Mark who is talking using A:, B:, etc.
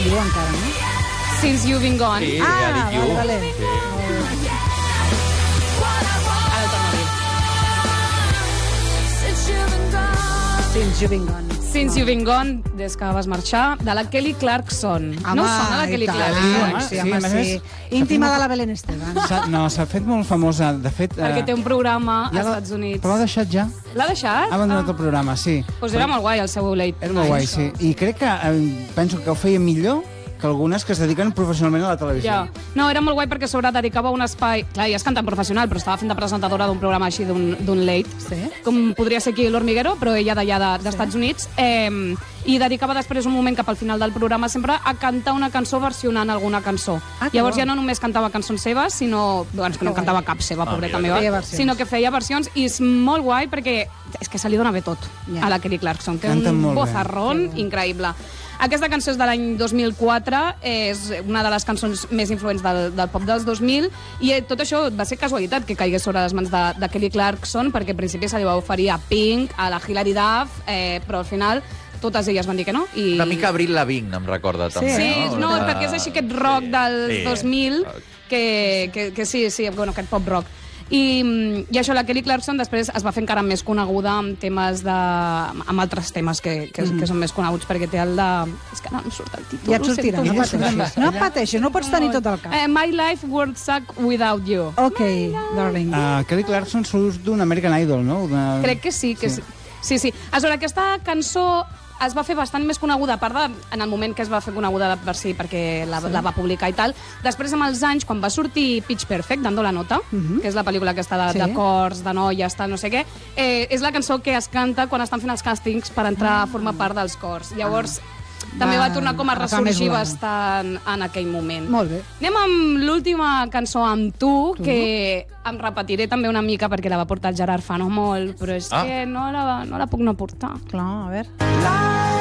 A: viu encara, no?
B: Since You've Been Gone.
C: Sí, ja dic you.
A: vale.
B: Ara el torno a dir.
A: Since You've Been Gone.
B: Since You've Been Gone, des que vas marxar, de la Kelly Clarkson.
A: Home,
B: No us sona la
A: i
B: Kelly
A: tant.
B: Clarkson?
A: Sí,
D: Sí,
A: home,
D: a més,
A: sí. Íntima de la Belén Esteban.
D: S'ha fet molt famosa. De fet...
B: Perquè té un programa als
D: ja l'ha-
B: Estats Units.
D: Però l'ha deixat ja.
B: L'ha deixat?
D: Ha abandonat el programa, sí.
B: Doncs era molt guai, el seu late.
D: Era molt guai, sí. I crec que penso que ho feia millor que algunes que es dediquen professionalment a la televisió.
B: Ja. No, era molt guai perquè a sobre dedicava un espai... Clar, ja és cantant professional, però estava fent de presentadora d'un programa així, d'un late.
A: Sí.
B: Com podria ser aquí l'Hormiguero, però ella d'allà d'Estats Units. I dedicava després un moment cap al final del programa sempre a cantar una cançó versionant alguna cançó.
A: Que
B: Llavors
A: bo.
B: ja no només cantava cançons seves, sinó... Doncs que no cantava cap seva, pobreta
C: mira,
B: meva.
A: feia versions.
B: Sinó que feia versions i és molt guai perquè és que se li dona bé tot
A: Ja.
B: a la Kelly Clarkson. Té
D: Canta
B: un
D: molt bé.
B: vozarrón increïble. Aquesta cançó és de l'any 2004, és una de les cançons més influents del pop dels 2000, i tot això va ser casualitat que caigués sobre les mans de Kelly Clarkson, perquè al principi se li va oferir a Pink, a la Hilary Duff, però al final totes elles van dir que no. I...
C: Una mica Avril Lavigne, em recorda, també.
B: Sí, no,
C: Una-
B: perquè és així aquest rock dels
C: Sí.
B: 2000, que sí, bueno, aquest pop rock. I això, la Kelly Clarkson després es va fer encara més coneguda amb temes amb altres temes que són més coneguts, perquè té el de... És que no em surt el títol.
A: Ja et sortirà, no
D: Ella
A: pateixis. No pateixis, no pots tenir tot el cap.
B: My life would suck without you.
A: Ok, darling.
D: Kelly Clarkson surt d'un American Idol, no?
B: Crec que sí, que sí. Sí. Aleshores, aquesta cançó es va fer bastant més coneguda, a part en el moment que es va fer coneguda per si, perquè la va publicar i tal. Després, amb els anys, quan va sortir Pitch Perfect, Dando la nota, que és la pel·lícula aquesta de cors, de noies, tal, no sé què, és la cançó que es canta quan estan fent els càstings per entrar a formar part dels cors. Llavors, també va tornar com a
A: agafar més
B: ressorgir
A: blau.
B: bastant en aquell moment.
A: Molt bé.
B: Anem amb l'última cançó amb tu, que em repetiré també una mica perquè la va portar el Gerard fa no molt, però és que no la puc no portar.
A: Clar, a veure.